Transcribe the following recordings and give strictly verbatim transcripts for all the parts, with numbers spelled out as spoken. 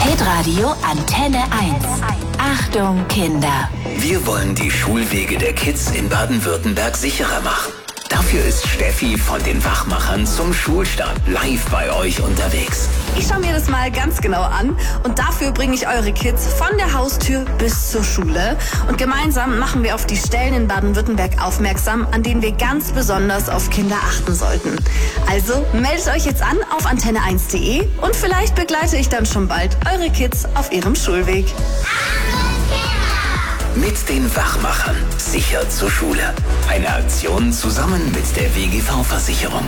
Hitradio Antenne eins. Achtung, Kinder! Wir wollen die Schulwege der Kids in Baden-Württemberg sicherer machen. Dafür ist Steffi von den Wachmachern zum Schulstart live bei euch unterwegs. Ich schaue mir das mal ganz genau an und dafür bringe ich eure Kids von der Haustür bis zur Schule. Und gemeinsam machen wir auf die Stellen in Baden-Württemberg aufmerksam, an denen wir ganz besonders auf Kinder achten sollten. Also meldet euch jetzt an auf antenne eins punkt de und vielleicht begleite ich dann schon bald eure Kids auf ihrem Schulweg. Mit den Wachmachern sicher zur Schule. Eine Aktion zusammen mit der W G V-Versicherung.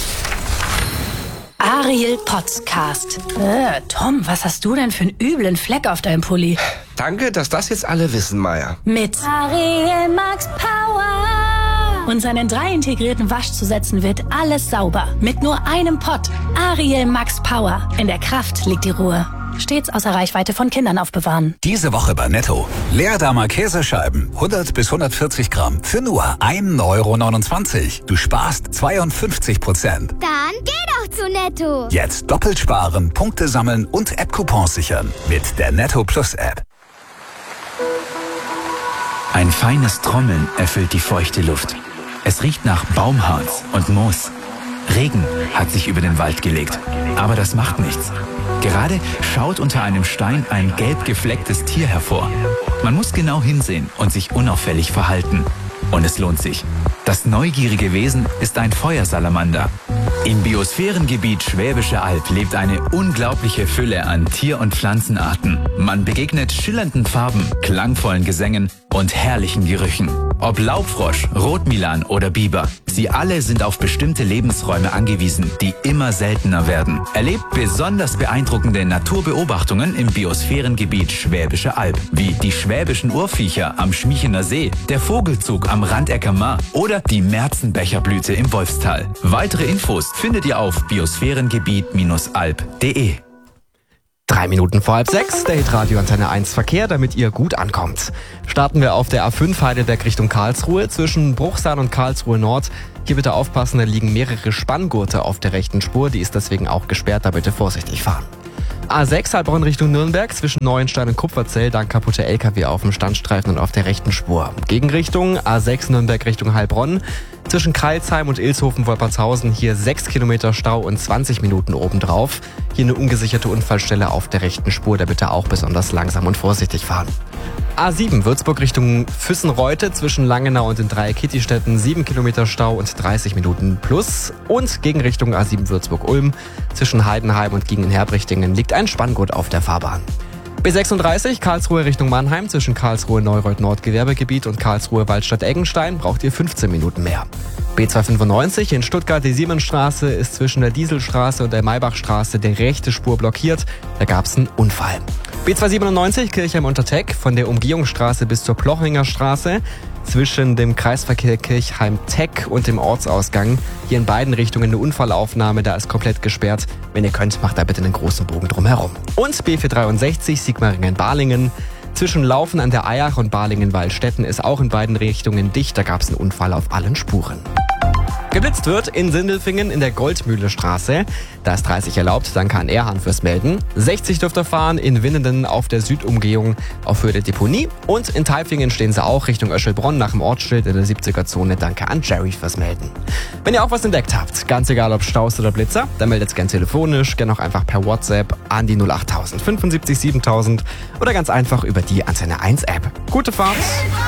Ariel Podcast. Äh, Tom, was hast du denn für einen üblen Fleck auf deinem Pulli? Danke, dass das jetzt alle wissen, Maya. Mit Ariel Max Power. Und seinen drei integrierten Waschzusätzen wird alles sauber. Mit nur einem Pott. Ariel Max Power. In der Kraft liegt die Ruhe. Stets außer Reichweite von Kindern aufbewahren. Diese Woche bei Netto. Leerdammer Käsescheiben, hundert bis hundertvierzig Gramm, für nur ein Euro neunundzwanzig. Du sparst zweiundfünfzig Prozent. Dann geh doch zu Netto. Jetzt doppelt sparen, Punkte sammeln und App-Coupons sichern. Mit der Netto Plus App. Ein feines Trommeln erfüllt die feuchte Luft. Es riecht nach Baumharz und Moos. Regen hat sich über den Wald gelegt. Aber das macht nichts. Gerade schaut unter einem Stein ein gelb geflecktes Tier hervor. Man muss genau hinsehen und sich unauffällig verhalten. Und es lohnt sich. Das neugierige Wesen ist ein Feuersalamander. Im Biosphärengebiet Schwäbische Alb lebt eine unglaubliche Fülle an Tier- und Pflanzenarten. Man begegnet schillernden Farben, klangvollen Gesängen und herrlichen Gerüchen. Ob Laubfrosch, Rotmilan oder Biber, sie alle sind auf bestimmte Lebensräume angewiesen, die immer seltener werden. Erlebt besonders beeindruckende Naturbeobachtungen im Biosphärengebiet Schwäbische Alb, wie die schwäbischen Urviecher am Schmiechener See, der Vogelzug am Randecker Maar oder die Märzenbecherblüte im Wolfstal. Weitere Infos findet ihr auf biosphärengebiet alb punkt de. Drei Minuten vor halb sechs, der Hitradio Antenne eins Verkehr, damit ihr gut ankommt. Starten wir auf der A fünf Heidelberg Richtung Karlsruhe zwischen Bruchsal und Karlsruhe Nord. Hier bitte aufpassen, da liegen mehrere Spanngurte auf der rechten Spur, die ist deswegen auch gesperrt, da bitte vorsichtig fahren. A sechs Heilbronn Richtung Nürnberg zwischen Neuenstein und Kupferzell, dank kaputter L K W auf dem Standstreifen und auf der rechten Spur. Gegenrichtung A sechs Nürnberg Richtung Heilbronn zwischen Kreilsheim und Ilshofen-Wolpertshausen, hier sechs Kilometer Stau und zwanzig Minuten obendrauf. Hier eine ungesicherte Unfallstelle auf der rechten Spur, da bitte auch besonders langsam und vorsichtig fahren. A sieben Würzburg Richtung Füssenreute zwischen Langenau und den drei Kittistädten, sieben Kilometer Stau und dreißig Minuten plus. Und Gegenrichtung A sieben Würzburg-Ulm zwischen Heidenheim und Gingen-Herbrichtingen liegt ein Spanngurt auf der Fahrbahn. B sechsunddreißig Karlsruhe Richtung Mannheim zwischen Karlsruhe Neureuth Nordgewerbegebiet und Karlsruhe Waldstadt Eggenstein braucht ihr fünfzehn Minuten mehr. B zweihundertfünfundneunzig in Stuttgart die Siemensstraße ist zwischen der Dieselstraße und der Maybachstraße die rechte Spur blockiert. Da gab es einen Unfall. B zweihundertsiebenundneunzig Kirchheim-Unterteck von der Umgehungsstraße bis zur Plochinger Straße zwischen dem Kreisverkehr Kirchheim-Teck und dem Ortsausgang. Hier in beiden Richtungen eine Unfallaufnahme, da ist komplett gesperrt. Wenn ihr könnt, macht da bitte einen großen Bogen drumherum. Und B vierhundertdreiundsechzig Sigmaringen-Balingen zwischen Laufen an der Eyach und Balingen-Waldstätten ist auch in beiden Richtungen dicht. Da gab es einen Unfall auf allen Spuren. Geblitzt wird in Sindelfingen in der Goldmühlestraße. Da ist dreißig erlaubt, danke an Erhan fürs Melden. sechzig dürft ihr fahren in Winnenden auf der Südumgehung auf Höhe der Deponie. Und in Tailfingen stehen sie auch Richtung Öschelbronn nach dem Ortsschild in der siebziger-Zone. Danke an Jerry fürs Melden. Wenn ihr auch was entdeckt habt, ganz egal ob Staus oder Blitzer, dann meldet gern telefonisch, gern auch einfach per WhatsApp an die null achttausend fünfundsiebzig siebentausend oder ganz einfach über die Antenne eins App. Gute Fahrt!